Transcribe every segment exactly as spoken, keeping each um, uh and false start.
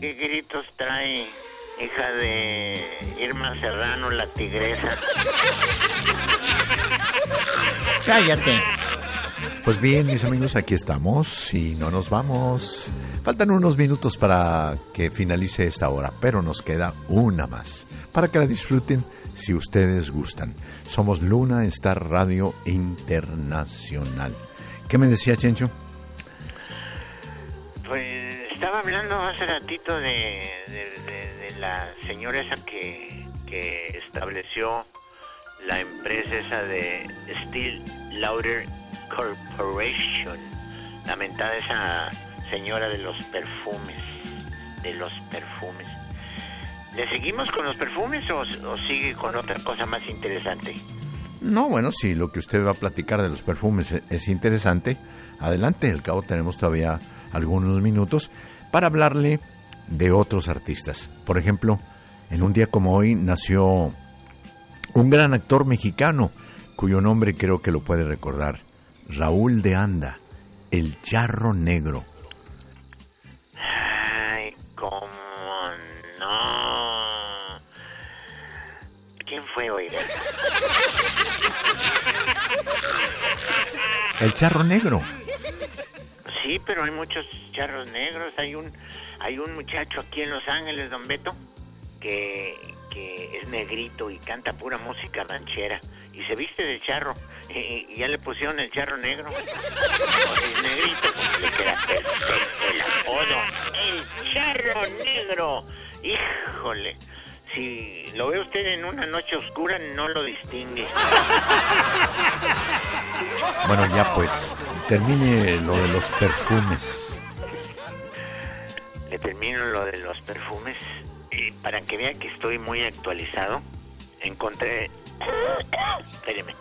¿Qué gritos trae, hija de Irma Serrano, la tigresa? Cállate. Pues bien, mis amigos, aquí estamos y no nos vamos. Faltan unos minutos para que finalice esta hora, pero nos queda una más, para que la disfruten si ustedes gustan. Somos Luna Star Radio Internacional. ¿Qué me decía, Chencho? Pues estaba hablando hace ratito de, de, de, de la señora esa que, que estableció la empresa esa de Steel Lauder Corporation. Lamentada esa señora de los perfumes, de los perfumes. ¿Le seguimos con los perfumes o, o sigue con otra cosa más interesante? No, bueno, si lo que usted va a platicar de los perfumes es, es interesante, adelante. Al cabo tenemos todavía algunos minutos para hablarle de otros artistas. Por ejemplo, en un día como hoy nació un gran actor mexicano, cuyo nombre creo que lo puede recordar, Raúl de Anda, el Charro Negro. Ay, cómo no. ¿Quién fue, oiga? El Charro Negro. Sí, pero hay muchos charros negros. Hay un hay un muchacho aquí en Los Ángeles, don Beto, que, que es negrito y canta pura música ranchera y se viste de charro. Y, y ya le pusieron el Charro Negro. O es negrito, pues le queda perfecto el apodo. El Charro Negro. Híjole. Si lo ve usted en una noche oscura, no lo distingue. Bueno, ya pues, termine lo de los perfumes. Le termino lo de los perfumes. Y para que vea que estoy muy actualizado, encontré... Espéreme.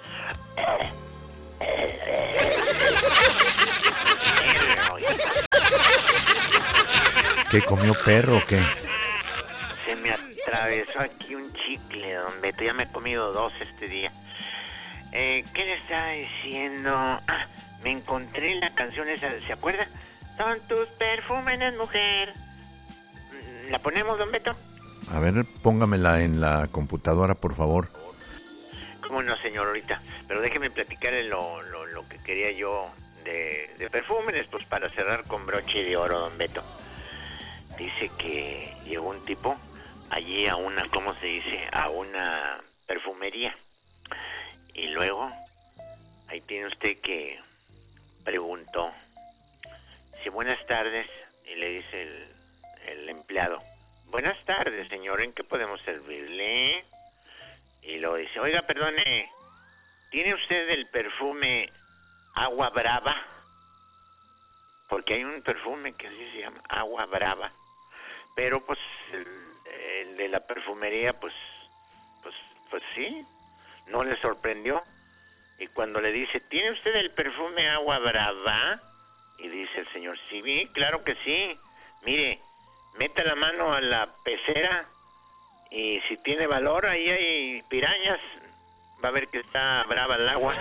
¿Qué comió perro o qué? Se me atravesó aquí un chicle, don Beto. Ya me he comido dos este día. Eh, ¿Qué le estaba diciendo? Ah, me encontré la canción esa, ¿se acuerda? Son tus perfúmenes, mujer. ¿La ponemos, don Beto? A ver, póngamela en la computadora, por favor. ¿Cómo no, señor, ahorita? Pero déjeme platicarle lo, lo, lo que quería yo de, de perfúmenes, pues para cerrar con broche de oro, don Beto. Dice que llegó un tipo allí a una, ¿cómo se dice? A una perfumería. Y luego, ahí tiene usted que preguntó, si buenas tardes, y le dice el, el empleado, buenas tardes, señor, ¿en qué podemos servirle? Y luego dice, oiga, perdone, ¿tiene usted el perfume Agua Brava? Porque hay un perfume que así se llama Agua Brava. Pero pues el, el de la perfumería, pues, pues, pues sí, no le sorprendió. Y cuando le dice, ¿tiene usted el perfume Agua Brava? Y dice el señor, sí, claro que sí. Mire, meta la mano a la pecera y si tiene valor, ahí hay pirañas, va a ver que está brava el agua.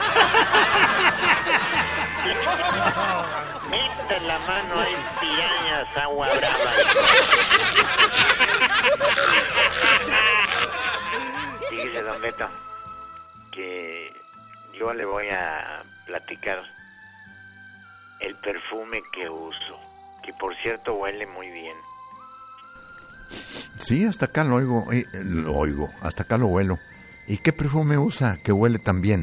Meta la mano, hay pirañas, agua brava. Fíjese, don Beto, que yo le voy a platicar el perfume que uso, que por cierto huele muy bien. Sí, hasta acá lo oigo, eh, lo oigo, hasta acá lo huelo. ¿Y qué perfume usa que huele tan bien?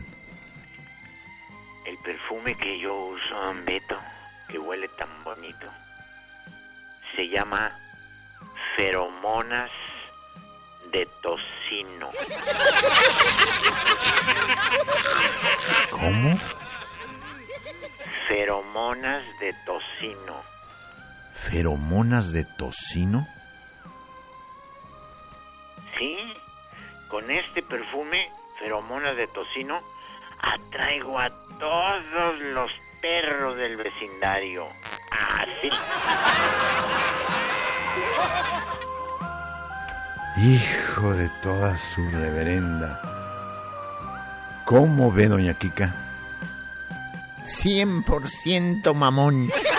El perfume que yo uso, don Beto, que huele tan bonito, se llama Feromonas de Tocino. ¿Cómo? Feromonas de Tocino. ¿Feromonas de tocino? Sí, con este perfume, Feromonas de Tocino, atraigo a todos los perros del vecindario. Así. Hijo de toda su reverenda. ¿Cómo ve, doña Kika? cien por ciento mamón.